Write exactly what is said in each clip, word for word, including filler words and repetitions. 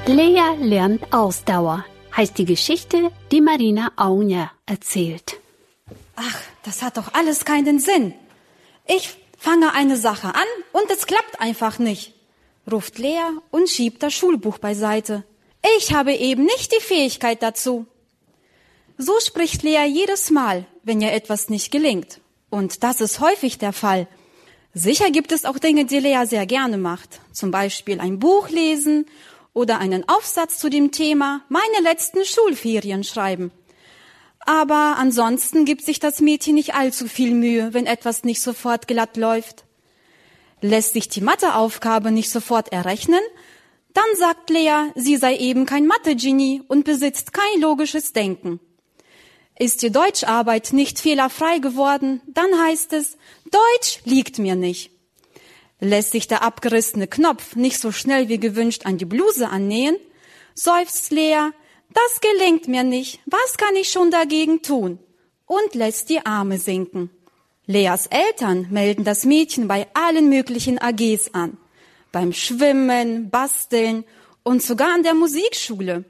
Lea lernt Ausdauer, heißt die Geschichte, die Marina Aunja erzählt. Ach, das hat doch alles keinen Sinn. Ich fange eine Sache an und es klappt einfach nicht, ruft Lea und schiebt das Schulbuch beiseite. Ich habe eben nicht die Fähigkeit dazu. So spricht Lea jedes Mal, wenn ihr etwas nicht gelingt. Und das ist häufig der Fall. Sicher gibt es auch Dinge, die Lea sehr gerne macht. Zum Beispiel ein Buch lesen oder einen Aufsatz zu dem Thema meine letzten Schulferien schreiben. Aber ansonsten gibt sich das Mädchen nicht allzu viel Mühe, wenn etwas nicht sofort glatt läuft. Lässt sich die Matheaufgabe nicht sofort errechnen, dann sagt Lea, sie sei eben kein Mathe-Genie und besitzt kein logisches Denken. Ist die Deutscharbeit nicht fehlerfrei geworden, dann heißt es, Deutsch liegt mir nicht. Lässt sich der abgerissene Knopf nicht so schnell wie gewünscht an die Bluse annähen, seufzt Lea, das gelingt mir nicht, was kann ich schon dagegen tun? Und lässt die Arme sinken. Leas Eltern melden das Mädchen bei allen möglichen A Gs an. Beim Schwimmen, Basteln und sogar an der Musikschule.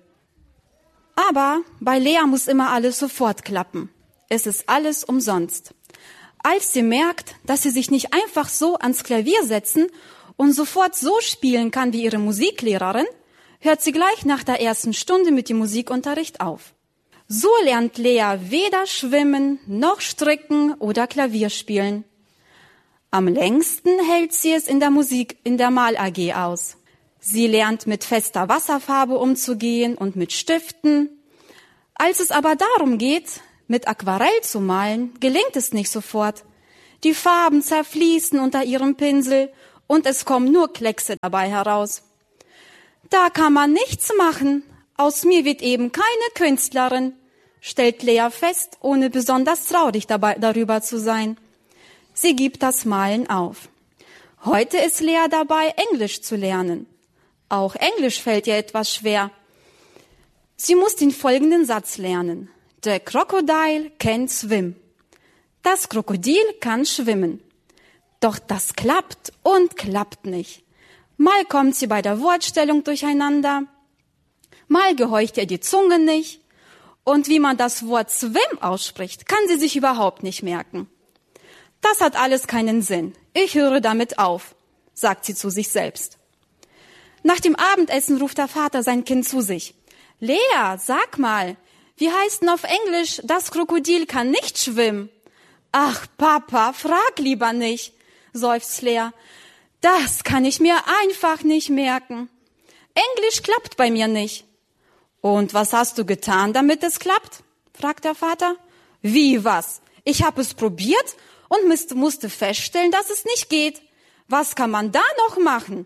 Aber bei Lea muss immer alles sofort klappen. Es ist alles umsonst. Als sie merkt, dass sie sich nicht einfach so ans Klavier setzen und sofort so spielen kann wie ihre Musiklehrerin, hört sie gleich nach der ersten Stunde mit dem Musikunterricht auf. So lernt Lea weder schwimmen, noch stricken oder Klavier spielen. Am längsten hält sie es in der Musik, in der Mal-A G aus. Sie lernt mit fester Wasserfarbe umzugehen und mit Stiften. Als es aber darum geht, mit Aquarell zu malen, gelingt es nicht sofort. Die Farben zerfließen unter ihrem Pinsel und es kommen nur Kleckse dabei heraus. Da kann man nichts machen. Aus mir wird eben keine Künstlerin, stellt Lea fest, ohne besonders traurig dabei, darüber zu sein. Sie gibt das Malen auf. Heute ist Lea dabei, Englisch zu lernen. Auch Englisch fällt ihr etwas schwer. Sie muss den folgenden Satz lernen. The crocodile can swim. Das Krokodil kann schwimmen. Doch das klappt und klappt nicht. Mal kommt sie bei der Wortstellung durcheinander, mal gehorcht ihr die Zunge nicht. Und wie man das Wort swim ausspricht, kann sie sich überhaupt nicht merken. Das hat alles keinen Sinn. Ich höre damit auf, sagt sie zu sich selbst. Nach dem Abendessen ruft der Vater sein Kind zu sich. Lea, sag mal, wie heißt denn auf Englisch, das Krokodil kann nicht schwimmen? Ach, Papa, frag lieber nicht, seufzt Lea. Das kann ich mir einfach nicht merken. Englisch klappt bei mir nicht. Und was hast du getan, damit es klappt? Fragt der Vater. Wie was? Ich habe es probiert und musste feststellen, dass es nicht geht. Was kann man da noch machen?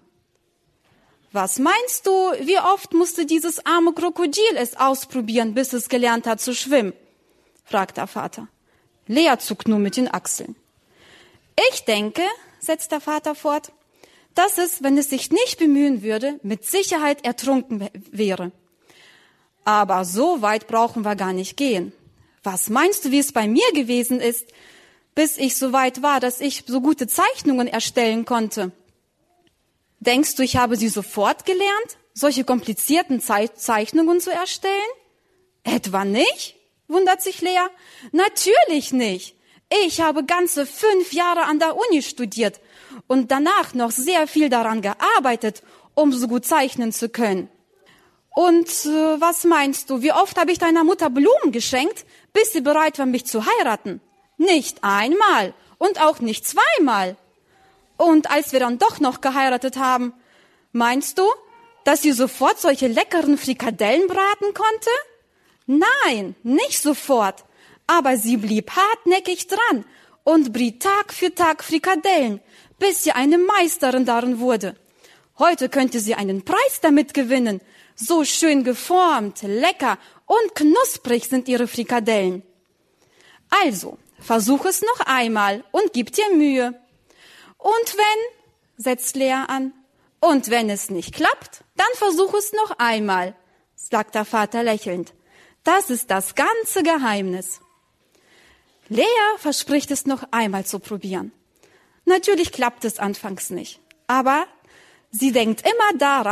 Was meinst du, wie oft musste dieses arme Krokodil es ausprobieren, bis es gelernt hat zu schwimmen? Fragt der Vater. Lea zuckt nur mit den Achseln. Ich denke, setzt der Vater fort, dass es, wenn es sich nicht bemühen würde, mit Sicherheit ertrunken wäre. Aber so weit brauchen wir gar nicht gehen. Was meinst du, wie es bei mir gewesen ist, bis ich so weit war, dass ich so gute Zeichnungen erstellen konnte? Denkst du, ich habe sie sofort gelernt, solche komplizierten Ze- Zeichnungen zu erstellen? Etwa nicht? Wundert sich Lea. Natürlich nicht. Ich habe ganze fünf Jahre an der Uni studiert und danach noch sehr viel daran gearbeitet, um so gut zeichnen zu können. Und äh, was meinst du, wie oft habe ich deiner Mutter Blumen geschenkt, bis sie bereit war, mich zu heiraten? Nicht einmal und auch nicht zweimal. Und als wir dann doch noch geheiratet haben, meinst du, dass sie sofort solche leckeren Frikadellen braten konnte? Nein, nicht sofort. Aber sie blieb hartnäckig dran und briet Tag für Tag Frikadellen, bis sie eine Meisterin darin wurde. Heute könnte sie einen Preis damit gewinnen. So schön geformt, lecker und knusprig sind ihre Frikadellen. Also, versuch es noch einmal und gib dir Mühe. Und wenn, setzt Lea an, und wenn es nicht klappt, dann versuch es noch einmal, sagt der Vater lächelnd. Das ist das ganze Geheimnis. Lea verspricht es noch einmal zu probieren. Natürlich klappt es anfangs nicht, aber sie denkt immer daran,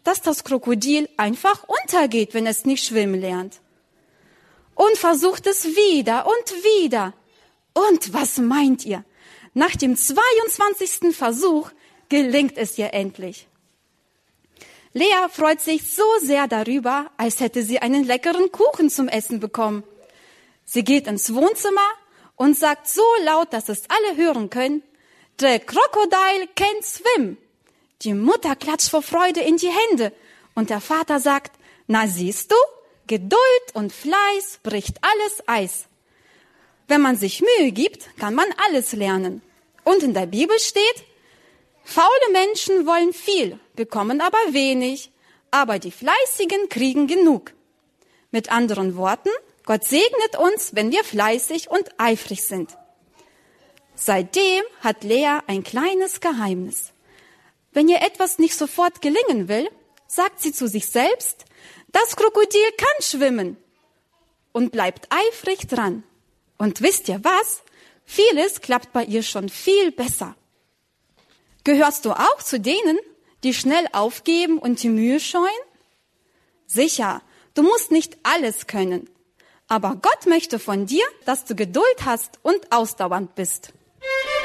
dass das Krokodil einfach untergeht, wenn es nicht schwimmen lernt. Und versucht es wieder und wieder. Und was meint ihr? Nach dem zweiundzwanzigsten Versuch gelingt es ihr endlich. Lea freut sich so sehr darüber, als hätte sie einen leckeren Kuchen zum Essen bekommen. Sie geht ins Wohnzimmer und sagt so laut, dass es alle hören können, "The crocodile can swim." Die Mutter klatscht vor Freude in die Hände und der Vater sagt, "Na siehst du, Geduld und Fleiß bricht alles Eis." Wenn man sich Mühe gibt, kann man alles lernen. Und in der Bibel steht, faule Menschen wollen viel, bekommen aber wenig, aber die Fleißigen kriegen genug. Mit anderen Worten, Gott segnet uns, wenn wir fleißig und eifrig sind. Seitdem hat Lea ein kleines Geheimnis. Wenn ihr etwas nicht sofort gelingen will, sagt sie zu sich selbst, das Krokodil kann schwimmen und bleibt eifrig dran. Und wisst ihr was? Vieles klappt bei ihr schon viel besser. Gehörst du auch zu denen, die schnell aufgeben und die Mühe scheuen? Sicher, du musst nicht alles können. Aber Gott möchte von dir, dass du Geduld hast und ausdauernd bist.